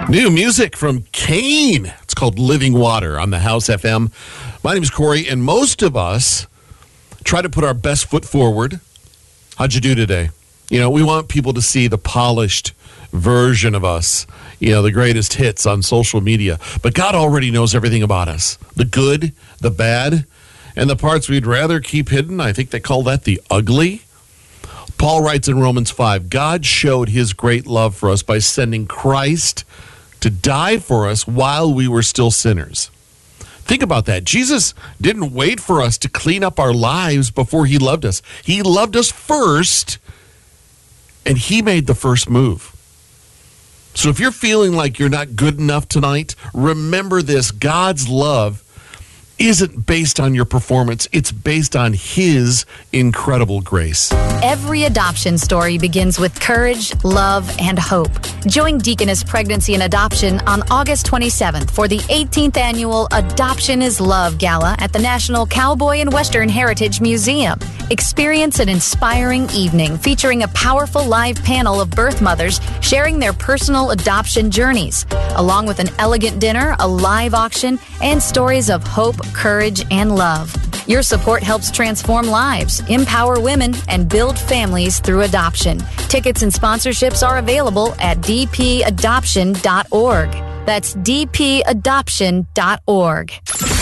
New music from Kane. It's called Living Water on the House FM. My name is Corey, and most of us try to put our best foot forward. How'd you do today? You know, we want people to see the polished version of us, you know, the greatest hits on social media. But God already knows everything about us, the good, the bad, and the parts we'd rather keep hidden. I think they call that the ugly. Paul writes in Romans 5, God showed his great love for us by sending Christ to die for us while we were still sinners. Think about that. Jesus didn't wait for us to clean up our lives before he loved us. He loved us first, and he made the first move. So if you're feeling like you're not good enough tonight, remember this. God's love isn't based on your performance. It's based on his incredible grace. Every adoption story begins with courage, love, and hope. Join Deaconess Pregnancy and Adoption on August 27th for the 18th annual Adoption is Love Gala at the National Cowboy and Western Heritage Museum. Experience an inspiring evening featuring a powerful live panel of birth mothers sharing their personal adoption journeys, along with an elegant dinner, a live auction, and stories of hope, courage, and love. Your support helps transform lives, empower women, and build families through adoption. Tickets and sponsorships are available at dpadoption.org. That's dpadoption.org.